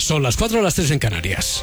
Son las 4, las 3 en Canarias.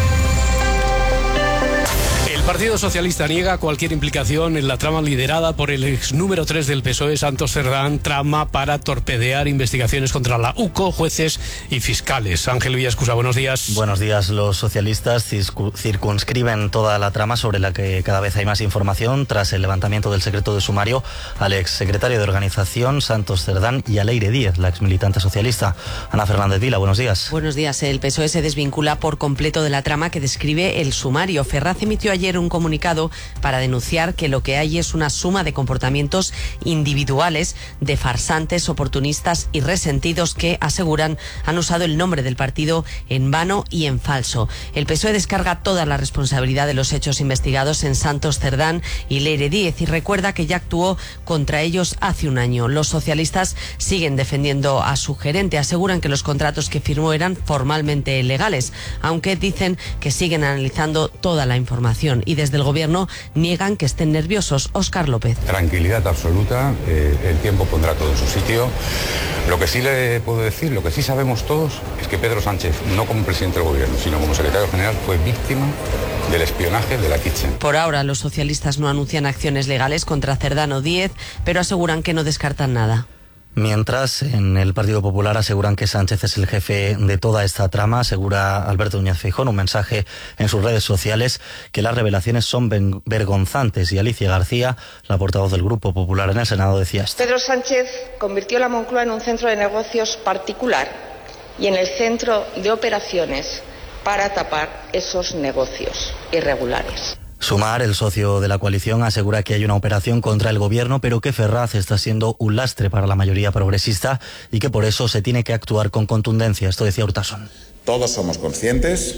El Partido Socialista niega cualquier implicación en la trama liderada por el ex número 3 del PSOE, Santos Cerdán, trama para torpedear investigaciones contra la UCO, jueces y fiscales. Ángel Villascusa, buenos días. Buenos días. Los socialistas circunscriben toda la trama, sobre la que cada vez hay más información, tras el levantamiento del secreto de sumario al ex secretario de organización, Santos Cerdán, y a Leire Díez, la ex militante socialista. Ana Fernández Vila, buenos días. Buenos días. El PSOE se desvincula por completo de la trama que describe el sumario. Ferraz emitió ayer un comunicado para denunciar que lo que hay es una suma de comportamientos individuales de farsantes, oportunistas y resentidos que, aseguran, han usado el nombre del partido en vano y en falso. El PSOE descarga toda la responsabilidad de los hechos investigados en Santos Cerdán y Leire Díez y recuerda que ya actuó contra ellos hace un año. Los socialistas siguen defendiendo a su gerente, aseguran que los contratos que firmó eran formalmente legales, aunque dicen que siguen analizando toda la información. Y desde el Gobierno niegan que estén nerviosos. Óscar López. Tranquilidad absoluta, el tiempo pondrá todo en su sitio. Lo que sí le puedo decir, lo que sí sabemos todos, es que Pedro Sánchez, no como presidente del Gobierno, sino como secretario general, fue víctima del espionaje de la Kitchen. Por ahora, los socialistas no anuncian acciones legales contra Cerdán o Díez, pero aseguran que no descartan nada. Mientras, en el Partido Popular aseguran que Sánchez es el jefe de toda esta trama. Asegura Alberto Núñez Feijóo en un mensaje en sus redes sociales que las revelaciones son vergonzantes. Y Alicia García, la portavoz del Grupo Popular en el Senado, decía esto. Pedro Sánchez convirtió la Moncloa en un centro de negocios particular y en el centro de operaciones para tapar esos negocios irregulares. Sumar, el socio de la coalición, asegura que hay una operación contra el Gobierno, pero que Ferraz está siendo un lastre para la mayoría progresista y que por eso se tiene que actuar con contundencia. Esto decía Urtasun. Todos somos conscientes,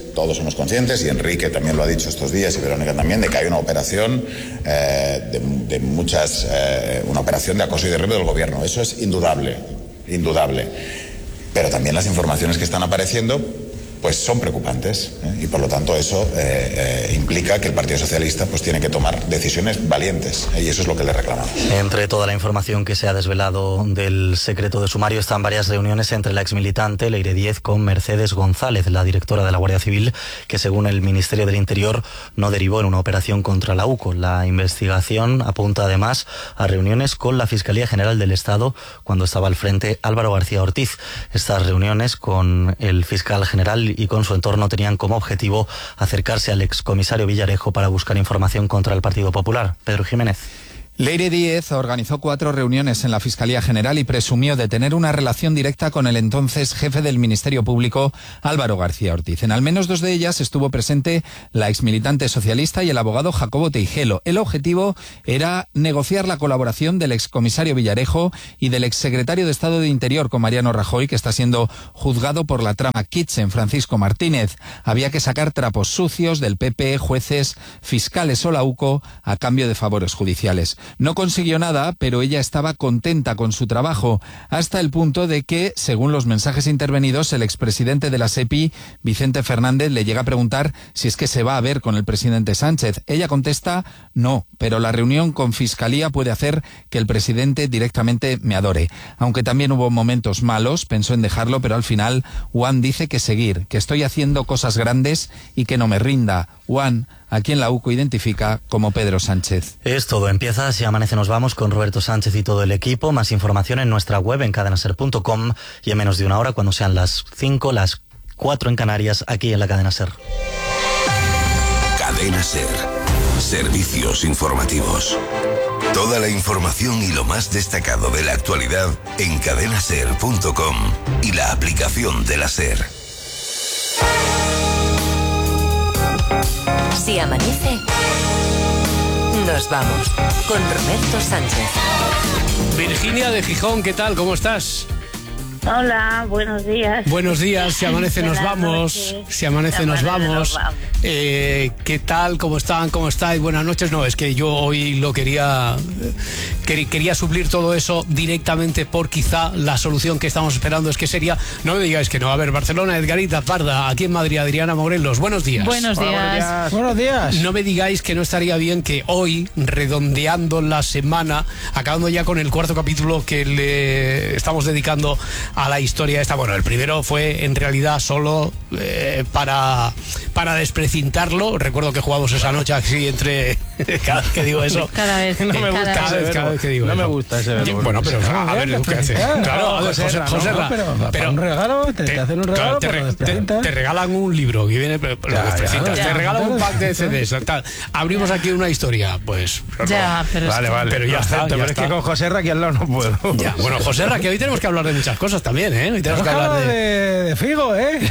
y Enrique también lo ha dicho estos días y Verónica también, de que hay una operación una operación de acoso y derribo del Gobierno. Eso es indudable. Pero también las informaciones que están apareciendo pues son preocupantes, y por lo tanto eso implica que el Partido Socialista pues tiene que tomar decisiones valientes, y eso es lo que le reclamamos. Entre toda la información que se ha desvelado del secreto de sumario están varias reuniones entre la exmilitante Leire Díez con Mercedes González, la directora de la Guardia Civil, que según el Ministerio del Interior no derivó en una operación contra la UCO. La investigación apunta además a reuniones con la Fiscalía General del Estado cuando estaba al frente Álvaro García Ortiz. Estas reuniones con el fiscal general y con su entorno tenían como objetivo acercarse al excomisario Villarejo para buscar información contra el Partido Popular. Pedro Jiménez. Leire Díez organizó 4 reuniones en la Fiscalía General y presumió de tener una relación directa con el entonces jefe del Ministerio Público, Álvaro García Ortiz. En al menos 2 de ellas estuvo presente la exmilitante socialista y el abogado Jacobo Teijelo. El objetivo era negociar la colaboración del excomisario Villarejo y del exsecretario de Estado de Interior con Mariano Rajoy, que está siendo juzgado por la trama Kitchen, Francisco Martínez. Había que sacar trapos sucios del PP, jueces, fiscales o la UCO a cambio de favores judiciales. No consiguió nada, pero ella estaba contenta con su trabajo, hasta el punto de que, según los mensajes intervenidos, el expresidente de la SEPI, Vicente Fernández, le llega a preguntar si es que se va a ver con el presidente Sánchez. Ella contesta, no, pero la reunión con Fiscalía puede hacer que el presidente directamente me adore. Aunque también hubo momentos malos, pensó en dejarlo, pero al final Juan dice que seguir, que estoy haciendo cosas grandes y que no me rinda. Juan, a quien la UCO identifica como Pedro Sánchez. Es todo, empieza Si Amanece Nos Vamos con Roberto Sánchez y todo el equipo. Más información en nuestra web en cadenaser.com y en menos de una hora, cuando sean las 5, las 4 en Canarias, aquí en la Cadena Ser. Cadena Ser. Servicios informativos. Toda la información y lo más destacado de la actualidad en cadenaser.com y la aplicación de la Ser. Si amanece, nos vamos con Roberto Sánchez. Virginia de Gijón, ¿qué tal? ¿Cómo estás? Hola, buenos días. Buenos días, Si Amanece Nos Vamos. Si Amanece Nos Vamos. ¿Qué tal? ¿Cómo están? ¿Cómo estáis? Buenas noches. No, es que yo hoy lo quería suplir todo eso directamente por quizá la solución que estamos esperando es que sería, no me digáis que no. A ver, Barcelona, Edgarita Parda, aquí en Madrid, Adriana Morelos. Buenos días. Buenos días. Buenos días. No me digáis que no estaría bien que hoy, redondeando la semana, acabando ya con el 4º capítulo que le estamos dedicando a la historia esta. Bueno, el primero fue en realidad solo para desprecintarlo. Recuerdo que jugamos esa noche así entre... Cada vez que digo eso... Cada vez que digo no eso. me gusta ese verbo. Bueno, pero a ver, ¿qué haces? Claro, José, pero un regalo, te hacen un regalo, te regalan un libro que viene... Te regalan un pack de CDs. Abrimos aquí una historia, pues... Ya, pero vale, pero ya está. Pero es que con José Ra aquí al lado no puedo. Ya, bueno, José Ra, que hoy tenemos que hablar de muchas cosas también, ¿eh? Hoy tenemos que hablar de Figo, ¿eh?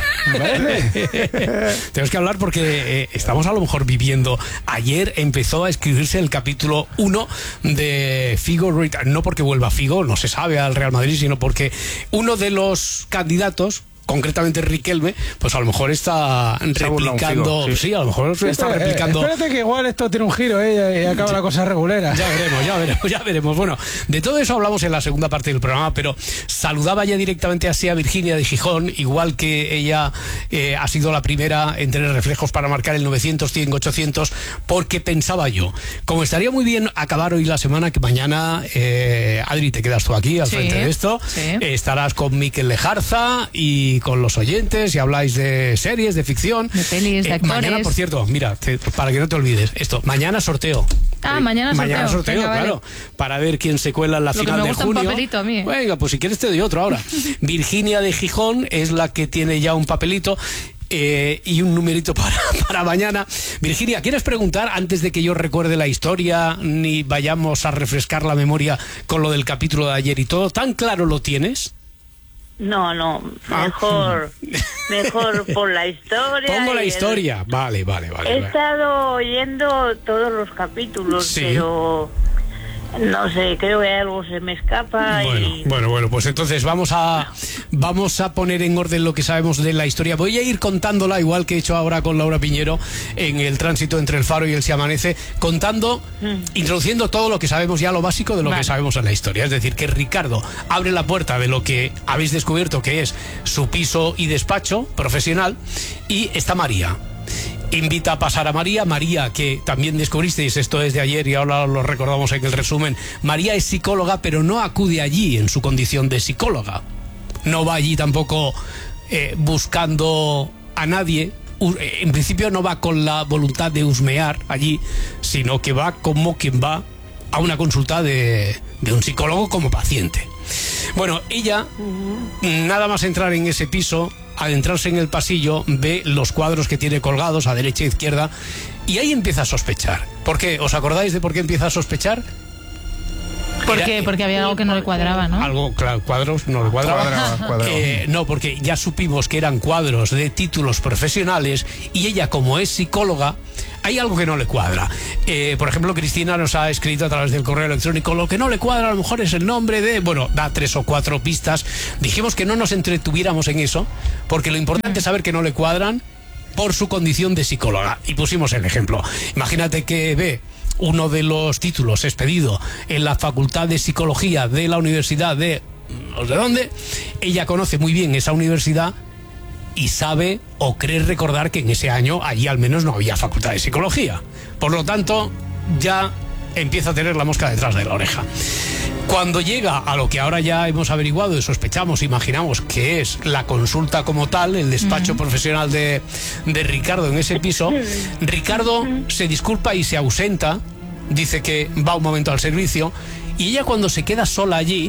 Tenemos que hablar porque estamos a lo mejor viviendo... Ayer empezó a escribirse el capítulo 1 de Figo, no porque vuelva Figo, no se sabe, al Real Madrid, sino porque uno de los candidatos, concretamente Riquelme, pues a lo mejor está replicando... Sí, a lo mejor está replicando... Espérate que igual esto tiene un giro, y acaba la cosa regulera. Ya veremos. Bueno, de todo eso hablamos en la segunda parte del programa, pero saludaba ya directamente así a Virginia de Gijón, igual que ella ha sido la primera en tener reflejos para marcar el 900, 100, 800, porque pensaba yo, como estaría muy bien acabar hoy la semana, que mañana, Adri, te quedas tú aquí al frente de esto, estarás con Mikel Lejarza y con los oyentes y habláis de series, de ficción, de pelis, de actores. Mañana, por cierto, mira, para que no te olvides esto, mañana sorteo. Mañana sorteo. Venga, claro, para ver quién se cuela en la final de junio. Un papelito a mí. Venga, pues si quieres te doy otro ahora. Virginia de Gijón es la que tiene ya un papelito y un numerito para mañana. Virginia, ¿quieres preguntar antes de que yo recuerde la historia ni vayamos a refrescar la memoria con lo del capítulo de ayer y todo? ¿Tan claro lo tienes? No, mejor por la historia. Pongo la historia, vale. He estado oyendo todos los capítulos, pero no sé, creo que algo se me escapa. Bueno, pues entonces vamos a poner en orden lo que sabemos de la historia. Voy a ir contándola, igual que he hecho ahora con Laura Piñero en el tránsito entre el Faro y el Se Amanece, introduciendo todo lo que sabemos ya, lo básico de lo que sabemos en la historia. Es decir, que Ricardo abre la puerta de lo que habéis descubierto que es su piso y despacho profesional, y está María. Invita a pasar a María, que también descubristeis, esto es de ayer y ahora lo recordamos en el resumen. María es psicóloga, pero no acude allí en su condición de psicóloga. No va allí tampoco buscando a nadie. En principio no va con la voluntad de husmear allí, sino que va como quien va a una consulta de un psicólogo como paciente. Bueno, ella, nada más entrar en ese piso, adentrarse en el pasillo, ve los cuadros que tiene colgados a derecha e izquierda y ahí empieza a sospechar. ¿Por qué? ¿Os acordáis de por qué empieza a sospechar? Porque había algo que no le cuadraba, ¿no? Algo, claro, cuadros no le cuadraba. No, porque ya supimos que eran cuadros de títulos profesionales y ella, como es psicóloga, hay algo que no le cuadra. Por ejemplo, Cristina nos ha escrito a través del correo electrónico, lo que no le cuadra a lo mejor es el nombre de... Bueno, da 3 o 4 pistas. Dijimos que no nos entretuviéramos en eso, porque lo importante es saber que no le cuadran por su condición de psicóloga. Y pusimos el ejemplo. Imagínate que ve uno de los títulos expedido en la Facultad de Psicología de la Universidad de... no sé dónde. Ella conoce muy bien esa universidad y sabe o cree recordar que en ese año allí al menos no había facultad de psicología. Por lo tanto, ya empieza a tener la mosca detrás de la oreja. Cuando llega a lo que ahora ya hemos averiguado y sospechamos, imaginamos que es la consulta como tal, el despacho profesional de Ricardo en ese piso, Ricardo se disculpa y se ausenta, dice que va un momento al servicio, y ella, cuando se queda sola allí,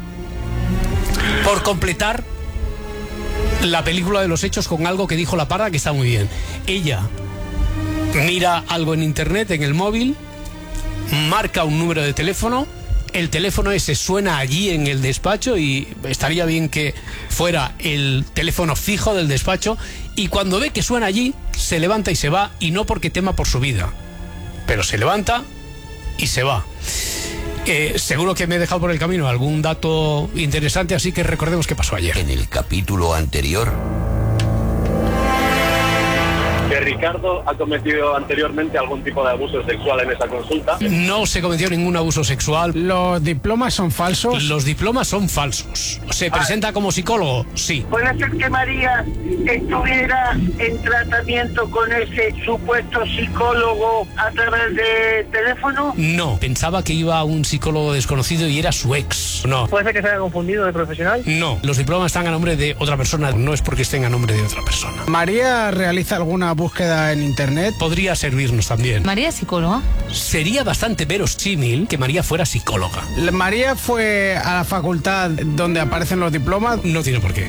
por completar la película de los hechos con algo que dijo la Parra que está muy bien. Ella mira algo en internet, en el móvil, marca un número de teléfono, el teléfono ese suena allí en el despacho y estaría bien que fuera el teléfono fijo del despacho, y cuando ve que suena allí se levanta y se va, y no porque tema por su vida, pero se levanta y se va. Seguro que me he dejado por el camino algún dato interesante, así que recordemos qué pasó ayer. En el capítulo anterior... que Ricardo ha cometido anteriormente algún tipo de abuso sexual en esa consulta. No se cometió ningún abuso sexual. ¿Los diplomas son falsos? Los diplomas son falsos. ¿Se presenta como psicólogo? Sí. ¿Puede ser que María estuviera en tratamiento con ese supuesto psicólogo a través de teléfono? No, pensaba que iba a un psicólogo desconocido y era su ex. No. ¿Puede ser que se haya confundido de profesional? No, los diplomas están a nombre de otra persona, no es porque estén a nombre de otra persona. ¿María realiza alguna búsqueda en internet? Podría servirnos también. ¿María es psicóloga? Sería bastante verosímil que María fuera psicóloga. ¿María fue a la facultad donde aparecen los diplomas? No tiene por qué.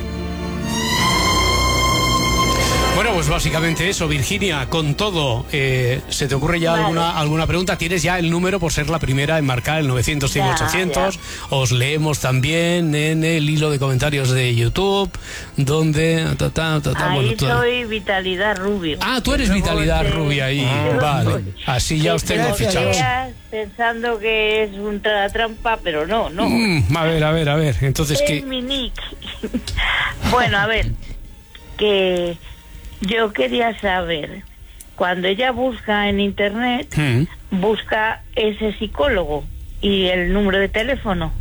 Bueno, pues básicamente eso, Virginia, con todo, ¿se te ocurre ya alguna pregunta? Tienes ya el número por ser la primera en marcar el 900-100-800. Os leemos también en el hilo de comentarios de YouTube, donde... Ahí soy Vitalidad Rubio. Ah, tú eres Vitalidad Rubia ahí, vale. Así ya os tengo fichados. Pensando que es una trampa, pero no. A ver, entonces ¿qué? Es mi nick. Bueno, a ver, que... Yo quería saber, cuando ella busca en internet, busca ese psicólogo y el número de teléfono.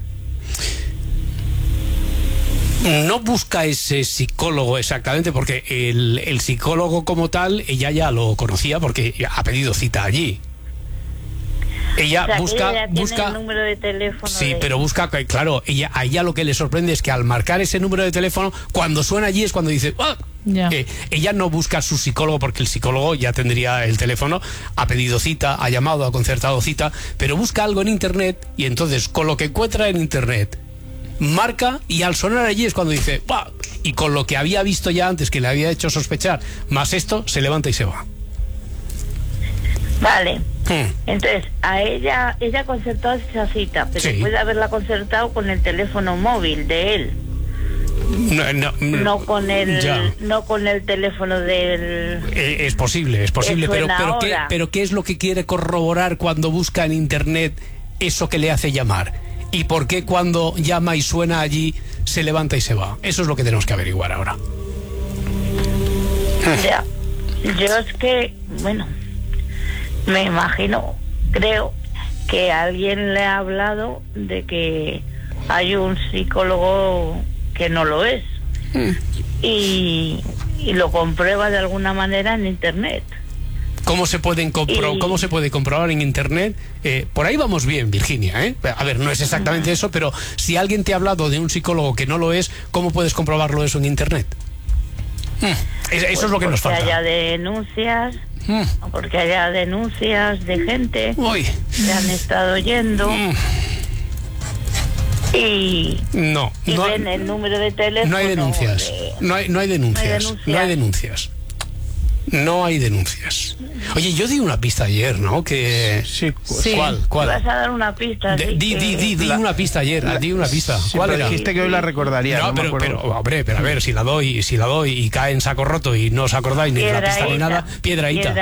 No busca ese psicólogo exactamente, porque el psicólogo como tal, ella ya lo conocía porque ha pedido cita allí. Ella busca el número de teléfono. Sí, pero busca, claro, a ella lo que le sorprende es que al marcar ese número de teléfono, cuando suena allí es cuando dice, ¡ah! Ella no busca a su psicólogo porque el psicólogo ya tendría el teléfono, ha pedido cita, ha llamado, ha concertado cita, pero busca algo en internet y entonces con lo que encuentra en internet marca y al sonar allí es cuando dice, ¡ah! Y con lo que había visto ya antes que le había hecho sospechar, más esto, se levanta y se va. Vale. Entonces, a ella ha concertado esa cita, pero sí, puede haberla concertado con el teléfono móvil de él. No con el teléfono del... Es posible, pero ¿qué es lo que quiere corroborar cuando busca en internet eso que le hace llamar? ¿Y por qué cuando llama y suena allí se levanta y se va? Eso es lo que tenemos que averiguar ahora. Ya, yo es que, bueno, me imagino, creo que alguien le ha hablado de que hay un psicólogo que no lo es y lo comprueba de alguna manera en internet. ¿Cómo se puede comprobar en internet? Por ahí vamos bien, Virginia, A ver, no es exactamente eso, pero si alguien te ha hablado de un psicólogo que no lo es, ¿cómo puedes comprobarlo eso en internet? Eso es lo que nos falta. Porque haya denuncias, porque haya denuncias de gente que han estado yendo y ven el número de teléfono. No hay denuncias. No hay denuncias. No hay denuncias. Oye, yo di una pista ayer, ¿no? Que... Sí. ¿Cuál? Vas a dar una pista. Di una pista ayer. Di una pista. ¿Cuál era? Dijiste que hoy la recordaría. No, pero a ver, si la doy y cae en saco roto y no os acordáis ni de la pista ni nada. Piedrahíta.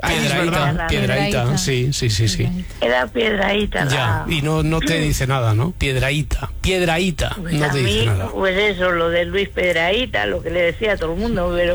Sí. Era Piedrahíta. Ya, y no te dice nada, ¿no? Piedrahíta. Pues no te dice nada. Pues eso, lo de Luis Piedrahíta, lo que le decía a todo el mundo, pero